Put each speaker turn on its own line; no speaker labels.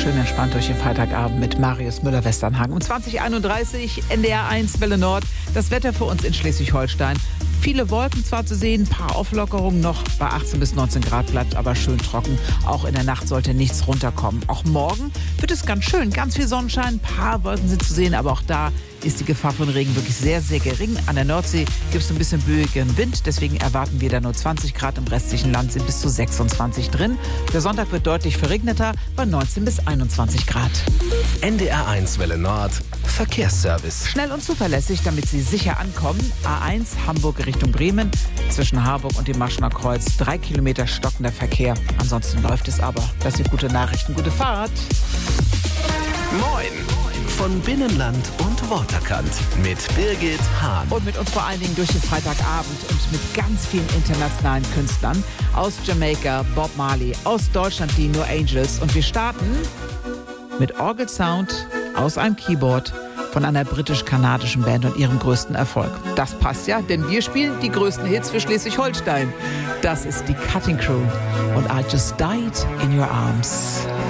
schön entspannt durch den Freitagabend mit Marius Müller-Westernhagen. Um 20:31 NDR 1 Welle Nord. Das Wetter für uns in Schleswig-Holstein. Viele Wolken zwar zu sehen, ein paar Auflockerungen noch. Bei 18 bis 19 Grad bleibt aber schön trocken. Auch in der Nacht sollte nichts runterkommen. Auch morgen wird es ganz schön. Ganz viel Sonnenschein, ein paar Wolken sind zu sehen, aber auch da ist die Gefahr von Regen wirklich sehr, sehr gering. An der Nordsee gibt es ein bisschen böigen Wind, deswegen erwarten wir da nur 20 Grad. Im restlichen Land sind bis zu 26 drin. Der Sonntag wird deutlich verregneter bei 19 bis 21 Grad.
NDR 1 Welle Nord Verkehrsservice.
Schnell und zuverlässig, damit Sie sicher ankommen. A1 Hamburg Richtung Bremen. Zwischen Harburg und dem Maschener Kreuz 3 Kilometer stockender Verkehr. Ansonsten läuft es aber. Das sind gute Nachrichten. Gute Fahrt.
Moin! Von Binnenland und Waterkant mit Birgit Hahn.
Und mit uns vor allen Dingen durch den Freitagabend und mit ganz vielen internationalen Künstlern. Aus Jamaika, Bob Marley, aus Deutschland die No Angels. Und wir starten mit Orgelsound aus einem Keyboard von einer britisch-kanadischen Band und ihrem größten Erfolg. Das passt ja, denn wir spielen die größten Hits für Schleswig-Holstein. Das ist die Cutting Crew und I Just Died in Your Arms.